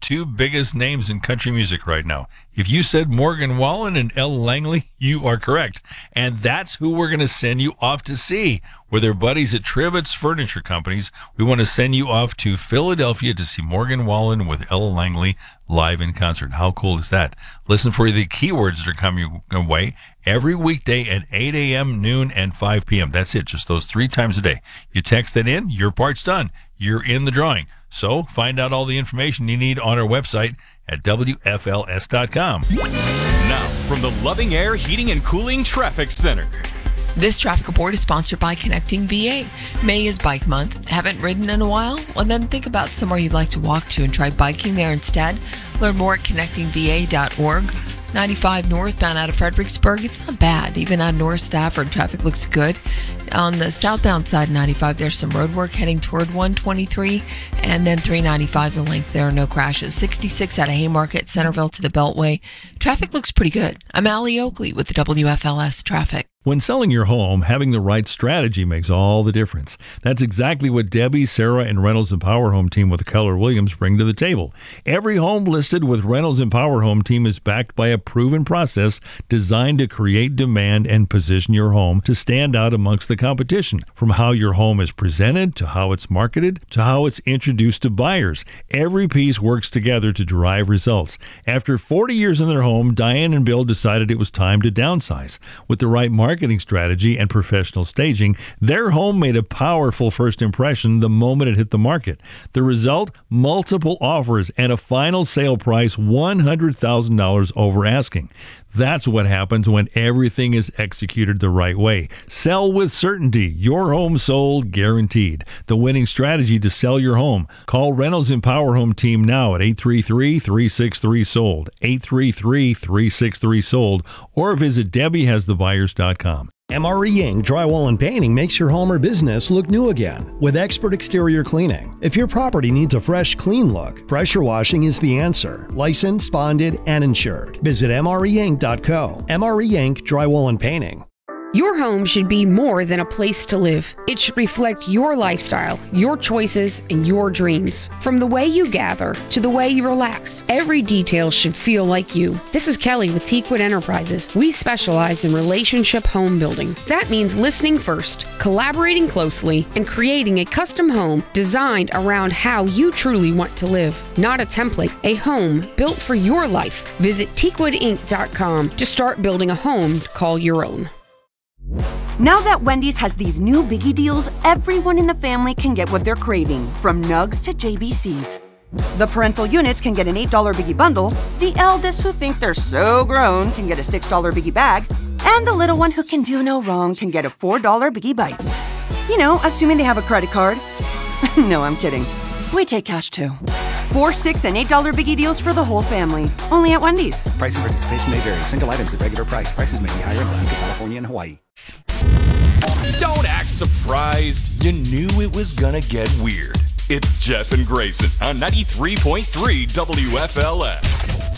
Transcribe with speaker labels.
Speaker 1: two biggest names in country music right now. If you said Morgan Wallen and Ella Langley, you are correct. And that's who we're going to send you off to see. With their buddies at Trivets Furniture Companies, we want to send you off to Philadelphia to see Morgan Wallen with Ella Langley live in concert. How cool is that? Listen for the keywords that are coming your way every weekday at 8 a.m., noon, and 5 p.m. That's it, just those 3 times a day. You text that in, your part's done. You're in the drawing. So find out all the information you need on our website at WFLS.com.
Speaker 2: Now, from the Loving Air Heating and Cooling Traffic Center.
Speaker 3: This traffic report is sponsored by Connecting VA. May is Bike Month. Haven't ridden in a while? Well, then think about somewhere you'd like to walk to and try biking there instead. Learn more at connectingva.org. 95 northbound out of Fredericksburg, it's not bad. Even on North Stafford, traffic looks good. On the southbound side of 95, there's some road work heading toward 123, and then 395, the length there are no crashes. 66 out of Haymarket, Centerville to the Beltway. Traffic looks pretty good. I'm Allie Oakley with the WFLS Traffic.
Speaker 4: When selling your home, having the right strategy makes all the difference. That's exactly what Debbie, Sarah, and Reynolds and Power Home team with the Keller Williams bring to the table. Every home listed with Reynolds and Power Home team is backed by a proven process designed to create demand and position your home to stand out amongst the competition. From how your home is presented, to how it's marketed, to how it's introduced to buyers, every piece works together to derive results. After 40 years in their home, Diane and Bill decided it was time to downsize. With the right marketing strategy and professional staging, their home made a powerful first impression the moment it hit the market. The result? Multiple offers and a final sale price $100,000 over asking. That's what happens when everything is executed the right way. Sell with certainty. Your home sold guaranteed. The winning strategy to sell your home. Call Reynolds and Power Home team now at 833-363-SOLD, 833-363-SOLD, or visit DebbieHasTheBuyers.com.
Speaker 5: MRE Inc. Drywall and Painting makes your home or business look new again with expert exterior cleaning. If your property needs a fresh, clean look, pressure washing is the answer. Licensed, bonded, and insured. Visit MREinc.co. MRE Inc. Drywall and Painting.
Speaker 6: Your home should be more than a place to live. It should reflect your lifestyle, your choices, and your dreams. From the way you gather to the way you relax, every detail should feel like you. This is Kelly with Teakwood Enterprises. We specialize in relationship home building. That means listening first, collaborating closely, and creating a custom home designed around how you truly want to live. Not a template, a home built for your life. Visit teakwoodinc.com to start building a home to call your own.
Speaker 7: Now that Wendy's has these new biggie deals, everyone in the family can get what they're craving, from nugs to JBCs. The parental units can get an $8 biggie bundle, the eldest who think they're so grown can get a $6 biggie bag, and the little one who can do no wrong can get a $4 biggie bites. You know, assuming they have a credit card. No, I'm kidding. We take cash too. 4, 6, and $8 biggie deals for the whole family. Only at Wendy's.
Speaker 8: Price and participation may vary. Single items at regular price. Prices may be higher in Alaska, California, and Hawaii.
Speaker 2: Don't act surprised. You knew it was gonna get weird. It's Jeff and Grayson on 93.3 WFLS.